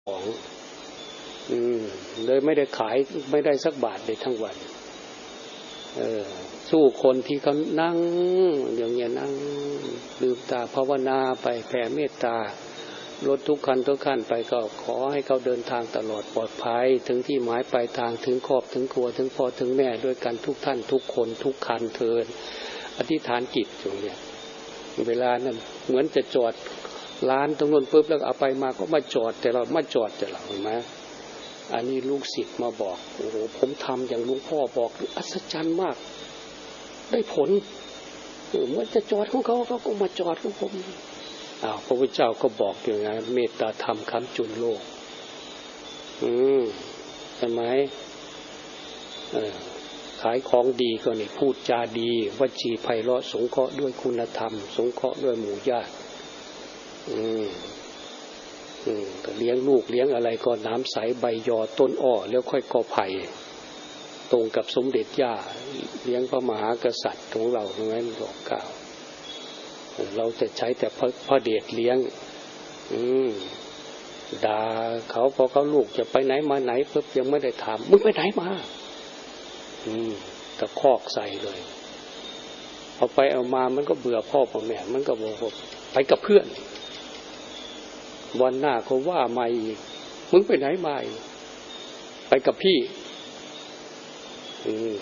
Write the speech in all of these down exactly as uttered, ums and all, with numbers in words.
ของอืมเลยไม่ได้ขายไม่ได้สักบาทเลยทั้งวันเออสู้คนที่เขานั่งอย่างเงี้ยนั่งลืมตาภาวนาไปแผ่เมตตารถทุกคันทุกคันไปก็ขอให้เขาเดินทางตลอดปลอดภัยถึงที่หมายปลายทางถึงครอบถึงครัวถึงพ่อถึงแม่ด้วยกันทุกท่านทุกคนทุกคันเทินอธิษฐานจิตอยู่เนี่ยเวลานั้นเหมือนจะจอดร้านตรงนั้นปุ๊บแล้วเอาไปมาก็มาจอดแต่เรามาจอดแต่เราเห็นไหมอันนี้ลูกศิษย์มาบอกโอ้โหผมทำอย่างหลวงพ่อบอกอัศจรรย์มากได้ผลเหมือนจะจอดของเขาเขาก็มาจอดของผมอ้าวพระพุทธเจ้าก็บอกอย่างนั้นเมตตาธรรมค้ำจุนโลกอืมใช่ไหมเออขายของดีก็นี่พูดจาดีวจีไพเราะสงเคราะห์ด้วยคุณธรรมสงเคราะห์ด้วยหมู่ญาติอืมอืมเลี้ยงลูกเลี้ยงอะไรก็น้ำใสใบยอต้นอ้อแล้วค่อยกอไผ่ตรงกับสมเด็จย่าเลี้ยงพระมหากษัตริย์ของเราใช่ไหมบอกกล่าวเราจะใช้แต่พระพระเดชเลี้ยงอืมด่าเขาพอเขาลูกจะไปไหนมาไหนปุ๊บยังไม่ได้ถามมึงไปไหนมาอืมตะคอกใส่เลยเอาไปเอามามันก็เบื่อพ่อพ่อแม่มันก็บอกว่าไปกับเพื่อนวันหน้าเขาว่ามาอีกมึงไปไหนมาอีกไปกับพี่อืม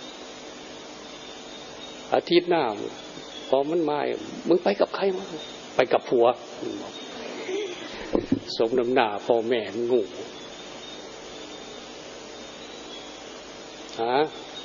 อาทิตย์หน้าพอมันมามึงไปกับใครมาไปกับผัวสมน้ำหน้าพ่อแม่งูฮะ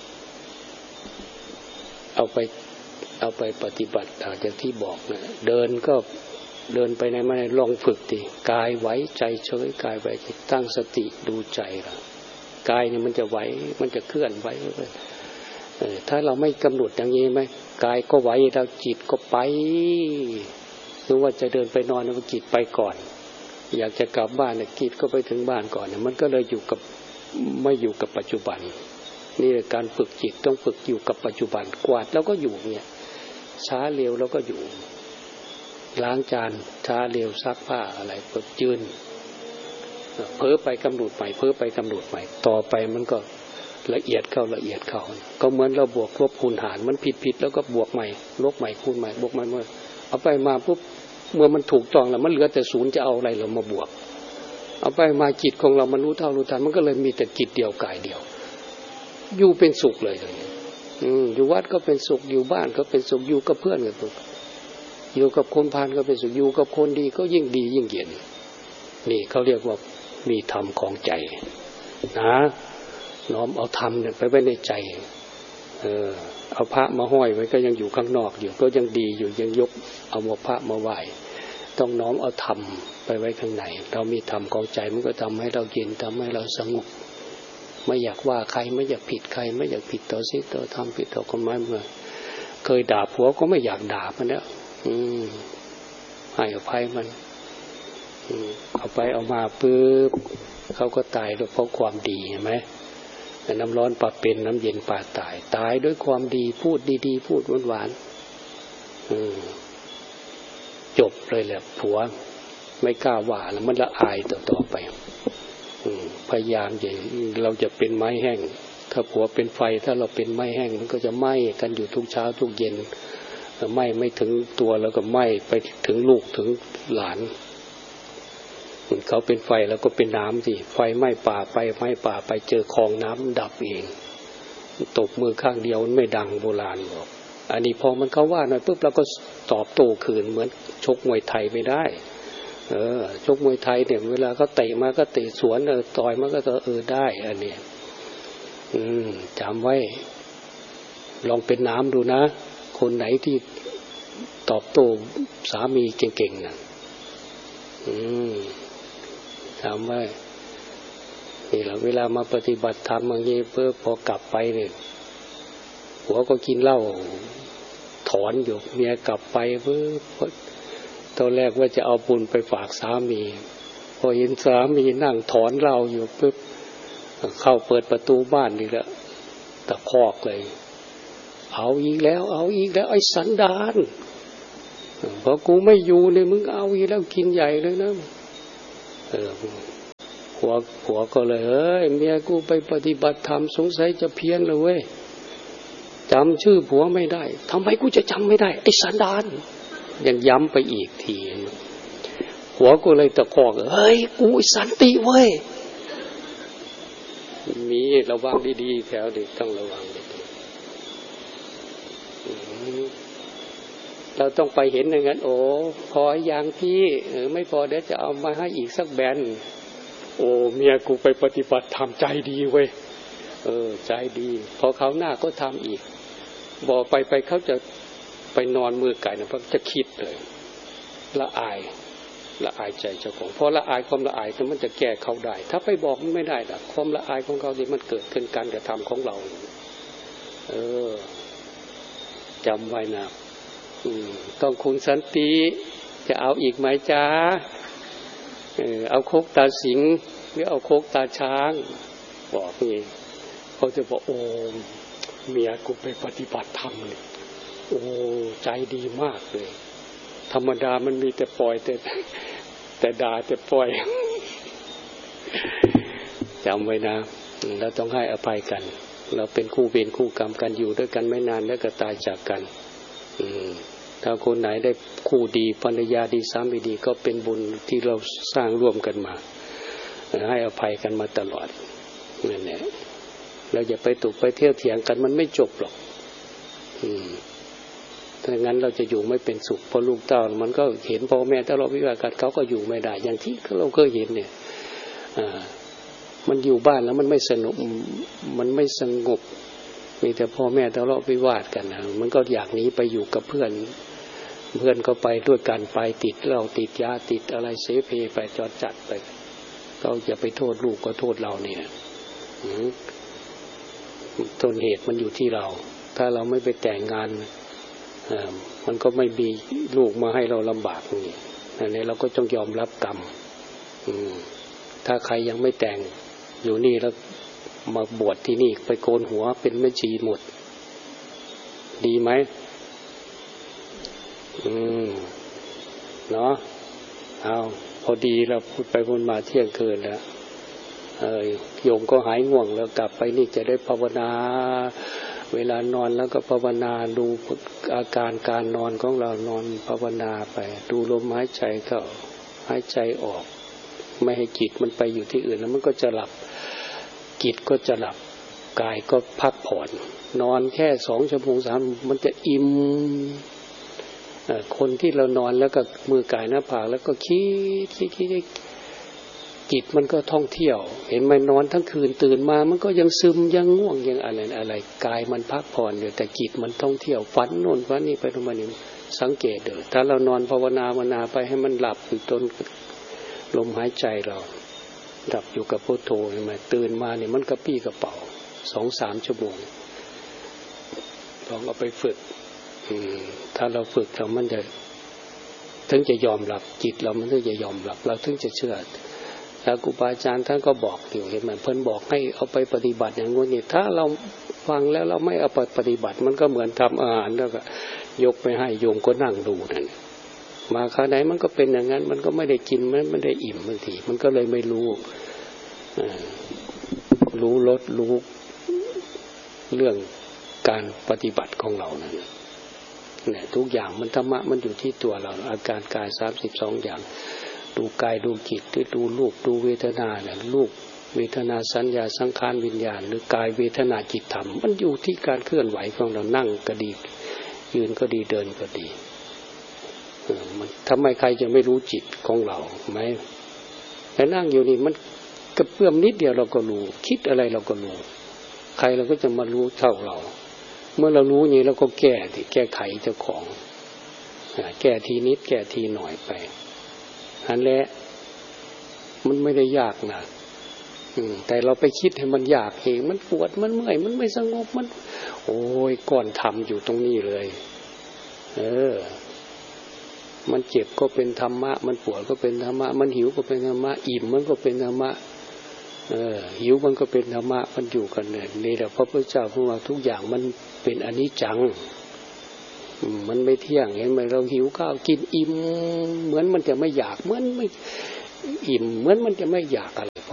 เอาไปเอาไปปฏิบัติอย่างที่บอกนะเดินก็เดินไปไหนมาไหนลองฝึกดิกายไหวใจเฉยกายไหวตั้งสติดูใจละกายเนี่ยมันจะไหวมันจะเคลื่อนไหวไปเออถ้าเราไม่กำหนดอย่างนี้ไหมกายก็ไหวแล้วจิตก็ไปหรือว่าจะเดินไปนอนแล้วจิตไปก่อนอยากจะกลับบ้านเนี่ยจิตก็ไปถึงบ้านก่อนเนี่ยมันก็เลยอยู่กับไม่อยู่กับปัจจุบันนี่การฝึกจิตต้องฝึกอยู่กับปัจจุบันกวาดแล้วก็อยู่เนี่ยช้าเร็วแล้วก็อยู่ล้างจานช้าเร็วซักผ้าอะไรก็ยืนเพ้อไปกำหนดใหม่เพ้อไปกำหนดใหม่ต่อไปมันก็ละเอียดเข้าละเอียดเข้าก็เหมือนเราบวกลบคูณหารมันผิดผิดแล้วก็บวกใหม่ลบใหม่คูณใหม่บวกใหม่เมื่อเอาไปมาปุ๊บเมื่อมันถูกต้องแล้วมันเหลือแต่ศูนย์จะเอาอะไรเรามาบวกเอาไปมาจิตของเรามันรู้เท่ารู้ทันมันก็เลยมีแต่จิตเดียวกายเดียวอยู่เป็นสุขเลยเลยอืมอยู่วัดก็เป็นสุขอยู่บ้านก็เป็นสุขอยู่กับเพื่อนก็เป็นสุขอยู่กับคนพาลก็เป็นสุขอยู่กับคนดีก็ยิ่งดียิ่งเย็นนี่เขาเรียกว่ามีธรรมของใจนะน้อมเอาธรรมเนี่ยไปไว้ในใจเออเอาพระมาห้อยไว้ก็ยังอยู่ข้างนอกอยู่ก็ยังดีอยู่ยังยกเอาหมวกพระมาไหว้ต้องน้อมเอาธรรมไปไว้ข้างในเรามีธรรมของใจมันก็ทำให้เราเย็นทำให้เราสงบไม่อยากว่าใครไม่อยากผิดใครไม่อยากผิดต่อศีลต่อธรรมผิดต่อกฎหมายเมื่อเคยด่าผัวก็ไม่อยากด่ามันแล้วอืมให้อภัยมันอืมเอาไปเอามาปุ๊บเขาก็ตายด้วยเพราะความดีเห็นไหมน้ำร้อนปะเป็นน้ำเย็นปะตายตายด้วยความดีพูดดีๆพูดหวานๆอืมจบเลยแหละผัวไม่กล้าว่าแล้วมันละอายต่อๆไปอืมพยายามอย่าเราจะเป็นไม้แห้งถ้าผัวเป็นไฟถ้าเราเป็นไม้แห้งมันก็จะไหม้กันอยู่ทุกเช้าทุกเย็นไหม้ไม่ถึงตัวแล้วก็ไหม้ไปถึงลูกถึงหลานเขาเป็นไฟแล้วก็เป็นน้ำสิไฟไหม้ป่าไปไหม้ป่าไปเจอคลองน้ำดับเองตบมือข้างเดียวมันไม่ดังโบราณบอกอันนี้พอมันเขาว่าหน่อยปุ๊บเราก็ตอบโต้คืนเหมือนชกมวยไทยไม่ได้เออชกมวยไทยเนี่ยเวลาเขาเตะมาก็เตะสวนเออต่อยมาก็เออได้อันนี้อืมจำไว้ลองเป็นน้ำดูนะคนไหนที่ตอบโต้สามีเก่งๆนะอืมถามว่านี่แหละเวลามาปฏิบัติธรรมอย่างนี้เพื่อพอกลับไปเนี่ยหัวก็กินเหล้าถอนอยู่เมียกลับไปเพื่อตอนแรกว่าจะเอาบุญไปฝากสามีพอเห็นสามีนั่งถอนเหล้าอยู่ปุ๊บเข้าเปิดประตูบ้านนี่แหละตะคอกเลยเอาอีกแล้วเอาอีกแล้วไอ้สันดานพอกูไม่อยู่เนี่ยมึงเอาอีกแล้วกินใหญ่เลยนะเออผัวผัวก็เลยเอ้ยเมียกูไปปฏิบัติธรรมสงสัยจะเพี้ยนเลยเว้ยจำชื่อผัวไม่ได้ทำไมกูจะจำไม่ได้ไอ้สันดานยังย้ำไปอีกทีผัวก็เลยตะคอกเฮ้ยกูสันติเว้ยมีระวังดีๆแถวนี้ต้องระวังดีๆเราต้องไปเห็นอย่างนั้นโอ้พออย่างพี่เออไม่พอเดี๋ยวจะเอามาให้อีกสักแบนโอ้เมียกูไปปฏิบัติทำใจดีเว้ยเออใจดีพอเขาหน้าก็ทำอีกบอกไปไปเขาจะไปนอนมือไก่นะเพราะจะคิดเลยละอายละอายใจเจ้าของเพราะละอายความละอายแต่มันจะแก้เขาได้ถ้าไปบอกมันไม่ได้หรอกความละอายของเขาที่มันเกิดขึ้นการกระทำของเราเออจำไว้นะอืมต้องคุณสันติจะเอาอีกไหมจ๊ะเออเอาโคกตาสิงหรือเอาโคกตาช้างบอกนี่เขาจะบอกโอ้เมียกูไปปฏิบัติธรรมเลยโอ้ใจดีมากเลยธรรมดามันมีแต่ปล่อยแต่แต่ด่าแต่ปล่อยจำไว้นะเราต้องให้อภัยกันเราเป็นคู่เวรคู่กรรมกันอยู่ด้วยกันไม่นานแล้วก็ตายจากกันถ้าคนไหนได้คู่ดีภรรยาดีสามีดีก็เป็นบุญที่เราสร้างร่วมกันมาให้อภัยกันมาตลอดนั่นแหละเราอย่าไปตุกไปเที่ยวเถียงกันมันไม่จบหรอกถ้างั้นเราจะอยู่ไม่เป็นสุขเพราะลูกเต้ามันก็เห็นพ่อแม่ถ้าเราวิวาทกันเขาก็อยู่ไม่ได้อย่างที่เราเคยเห็นเนี่ยมันอยู่บ้านแล้วมันไม่สนุกมันไม่สงบมีแต่พ่อแม่ทะเลาะวิวาทกันนะมันก็อยากหนีไปอยู่กับเพื่อนเพื่อนก็ไปด้วยกันไปติดเหล้าติดยาติดอะไรเสเพไปจอดจัดไปก็อย่าไปโทษลูกก็โทษเราเนี่ยต้นเหตุมันอยู่ที่เราถ้าเราไม่ไปแต่งงานมันก็ไม่มีลูกมาให้เราลำบากนี่อันนี้เราก็ต้องยอมรับกรรมถ้าใครยังไม่แต่งอยู่นี่แล้วมาบวชที่นี่ไปโกนหัวเป็นแม่ชีหมดดีไหมอืมเนาะเอาพอดีเราพูดไปพูดมาเที่ยงคืนแล้วเออโยมก็หายง่วงแล้วกลับไปนี่จะได้ภาวนาเวลานอนแล้วก็ภาวนาดูอาการการนอนของเรานอนภาวนาไปดูลมหายใจเข้าหายใจออกไม่ให้จิตมันไปอยู่ที่อื่นแล้วมันก็จะหลับจิตก็จะหลับกายก็พักผ่อนนอนแค่สองชั่วโมงสามมันจะอิ่มคนที่เรานอนแล้วก็มือกายหน้าผากแล้วก็คิดคิดคิดจิตมันก็ท่องเที่ยวเห็นไหมนอนทั้งคืนตื่นมามันก็ยังซึมยังง่วงยังอะไรอะไรกายมันพักผ่อนอยู่แต่จิตมันท่องเที่ยวฝันโน่นฝันนี่ไปตรงนี้สังเกตเด้อถ้าเรานอนภาวนาภาวนาไปให้มันหลับอยู่จนลมหายใจเราดับอยู่กับพุทโธเห็นไหมตื่นมาเนี่ยมันกระปี้กระเป๋าสองสามชั่วโมงลองเอาไปฝึกถ้าเราฝึกเรามันจะถึงจะยอมรับจิตเรามันถึงจะยอมรับเราถึงจะเชื่อแล้วครูบาอาจารย์ท่านก็บอกอยู่เห็นไหมเพิ่นบอกให้เอาไปปฏิบัติอย่างงี้นี่ถ้าเราฟังแล้วเราไม่เอาไปปฏิบัติมันก็เหมือนทำอาหารแล้วก็ยกไปให้โยมก็นั่งดูนั่นมาคราวไหนมันก็เป็นอย่างนั้นมันก็ไม่ได้กินมันไม่ได้อิ่มบางทีมันก็เลยไม่รู้รู้ลดรู้เรื่องการปฏิบัติของเรานั่นเนี่ยทุกอย่างมันธรรมะมันอยู่ที่ตัวเราอาการกายสามสิบสองอย่างดูกายดูจิตหรือดูรูปดูเวทนาเนี่ยรูปเวทนาสัญญาสังขารวิญญาณหรือกายเวทนาจิตธรรมมันอยู่ที่การเคลื่อนไหวของเรานั่งก็ดียืนก็ดีเดินก็ดีมันทำไมใครจะไม่รู้จิตของเราไหมแต่นั่งอยู่นี่มันกระเพื่อมนิดเดียวเราก็รู้คิดอะไรเราก็รู้ใครเราก็จะมารู้เท่าเราเมื่อเรารู้อย่างนี้เราก็แก้ที่แก้ไขเจ้าของแก้ทีนิดแก้ทีหน่อยไปอันแหละมันไม่ได้ยากนะแต่เราไปคิดให้มันยากเองมันปวดมันเมื่อยมันไม่สงบมันโอ้ยก่อนทำอยู่ตรงนี้เลยเออมันเจ็บก็เป็นธรรมะมันปวดก็เป็นธรรมะมันหิวก็เป็นธรรมะอิ่มมันก็เป็นธรรมะเออหิวมันก็เป็นธรรมะมันอยู่กันเนี่ยนี่แหละพระพุทธเจ้าพูดว่าทุกอย่างมันเป็นอนิจจังมันไม่เที่ยงเห็นไหมเราหิวข้าวกินอิ่มเหมือนมันจะไม่อยากเหมือนไม่อิ่มเหมือนมันจะไม่อยากอะไรพอ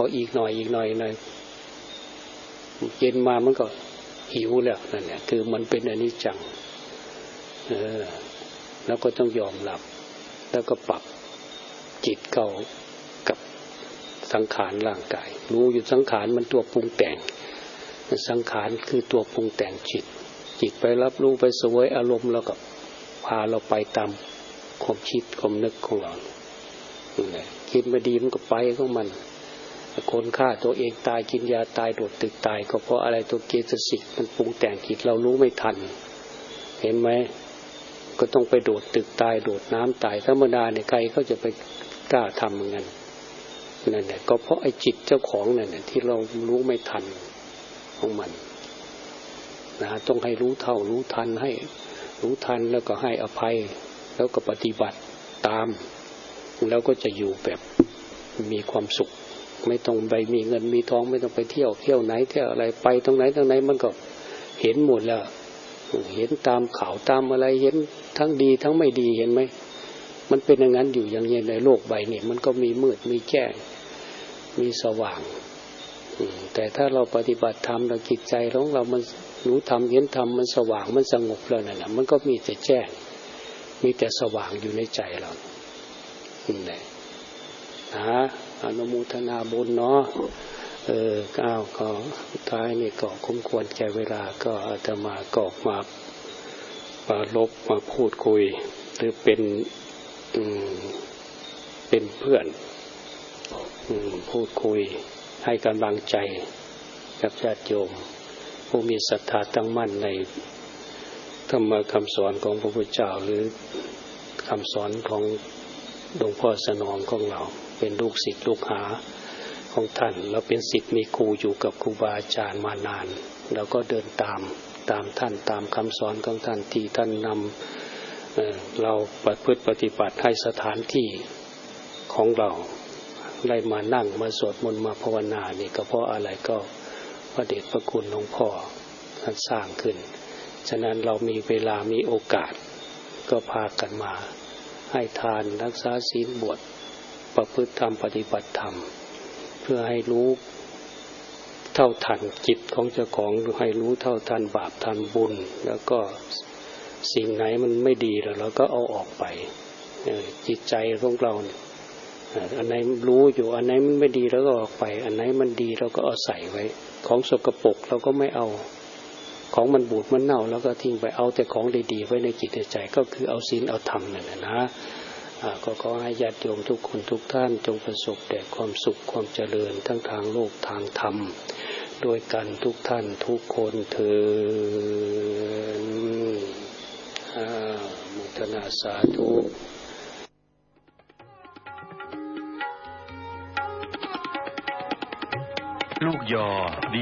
ออีกหน่อยอีกหน่อยหน่อยเย็นมามันก็หิวแล้วนั่นแหละคือมันเป็นอนิจจังเออแล้วก็ต้องยอมรับแล้วก็ปรับจิตเก่ากับสังขารร่างกายรู้อยู่สังขารมันตัวปรุงแต่งสังขารคือตัวปรุงแต่งจิตจิตไปรับรู้ไปสวยอารมณ์แล้วก็พาเราไปตามความคิดความนึกของเราเนี่ยคิดไม่ดีมันก็ไปของมันคนฆ่าตัวเองตายกินยาตายโดดตึกตายก็เพราะอะไรตัวเจตสิกมันปรุงแต่งจิตเรารู้ไม่ทันเห็นไหมก็ต้องไปโดดตึกตายโดดน้ำตายธรรมดาเนี่ยใครเขาจะไปกล้าทำเหมือนกันนั่นแหละก็เพราะไอ้จิตเจ้าของนั่นแหละที่เรารู้ไม่ทันของมันนะต้องให้รู้เท่ารู้ทันให้รู้ทันแล้วก็ให้อภัยแล้วก็ปฏิบัติตามแล้วก็จะอยู่แบบมีความสุขไม่ต้องไปมีเงินมีทองไม่ต้องไปเที่ยวเที่ยวไหนเที่ยวอะไรไปตรงไหนตรงไหนมันก็เห็นหมดแล้วเห็นตามข่าวตามอะไรเห็นทั้งดีทั้งไม่ดีเห็นไหมมันเป็นอย่างนั้นอยู่อย่างนี้ในโลกใบนี้มันก็มีมืดมีแจ้งมีสว่างแต่ถ้าเราปฏิบัติธรรมเราจิตใจของเรามันรู้ธรรมเห็นธรรมมันสว่างมันสงบแล้วนั่นน่ะมันก็มีแต่แจ้งมีแต่สว่างอยู่ในใจเรานี่นะอนุโมทนาบุญเนาะเออก้าวก็สุดท้ายนี่ก็คุ้มควรแก่เวลาก็อาตมาก็มาปราลบมาพูดคุยหรือเป็นอืมเป็นเพื่อนอืมพูดคุยให้กำลังใจกับญาติโยมผู้มีศรัทธาตั้งมั่นในธรรมคำสอนของพระพุทธเจ้าหรือคำสอนของหลวงพ่อสนองของเราเป็นลูกศิษย์ลูกหาของท่านเราเป็นศิษย์มีครูอยู่กับครูบาอาจารย์มานานเราก็เดินตามตามท่านตามคำสอนของท่านที่ท่านนำ เ, เราประพฤติปฏิบัติให้สถานที่ของเราได้มานั่งมาสวดมนต์มาภาวนานี่ก็เพราะอะไรก็พระเดชพระคุณหลวงพ่อท่านสร้างขึ้นฉะนั้นเรามีเวลามีโอกาสก็พากันมาให้ทานรักษาศีลบวชประพฤติธรรมปฏิบัติธรรมเพื่อให้รู้เท่าทันจิตของเจ้าของให้รู้เท่าทันบาปทันบุญแล้วก็สิ่งไหนมันไม่ดีแล้วเราก็เอาออกไปจิตใจของเราอันไหนรู้อยู่อันไหนมันไม่ดีแล้วก็ออกไปอันไหนมันดีเราก็เอาใส่ไว้ของสกปรกเราก็ไม่เอาของมันบูดมันเน่าแล้วก็ทิ้งไปเอาแต่ของดีๆไว้ในจิตในใจก็คือเอาศีลเอาธรรมนั่นแหละนะก็ขอให้ญาติโยมทุกคนทุกท่านจงประสบแต่ความสุขความเจริญทั้งทางโลกทางธรรมโดยกันทุกท่านทุกคนเถิดอามุทนาสาธุลูกยอดี